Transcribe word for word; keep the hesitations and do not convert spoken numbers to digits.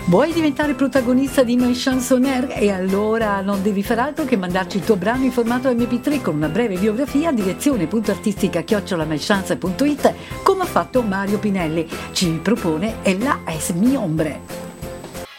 Vuoi diventare protagonista di My Chanson Air? E allora non devi far altro che mandarci il tuo brano in formato emme pi tre con una breve biografia a direzione punto artistica chiocciola mychance punto it, come ha fatto Mario Pinelli. Ci propone Ella es mi hombre.